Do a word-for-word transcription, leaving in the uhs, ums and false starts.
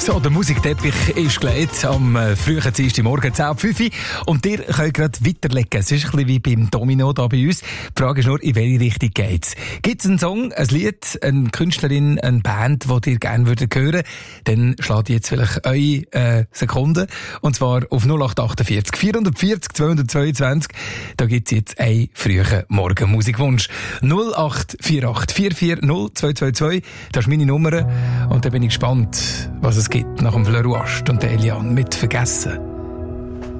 So, der Musikteppich ist gelegt am äh, frühen Dienstagmorgen zehn Uhr fünf und ihr könnt gerade weiterlegen. Es ist ein bisschen wie beim Domino da bei uns. Die Frage ist nur, in welche Richtung geht's? Gibt es einen Song, ein Lied, eine Künstlerin, eine Band, die ihr gerne würdet hören? Dann schlägt jetzt vielleicht eure äh, Sekunden. Und zwar auf null acht achtundvierzig vierhundertvierzig zweihundertzweiundzwanzig. Da gibt's jetzt einen frühen Morgenmusikwunsch. null acht vier acht vier vier null zwei zwei zwei. Das ist meine Nummer. Und da bin ich gespannt, was es gibt nach dem Fleur Wast und der Eliane mit Vergessen.